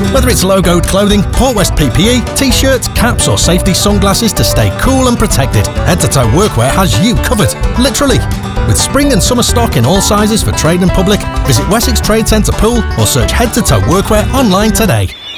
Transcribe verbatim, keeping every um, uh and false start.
Whether it's logoed clothing, Port West P P E, t-shirts, caps or safety sunglasses to stay cool and protected, Head to Toe Workwear has you covered, literally. With spring and summer stock in all sizes for trade and public, visit Wessex Trade Centre Pool or search Head to Toe Workwear online today.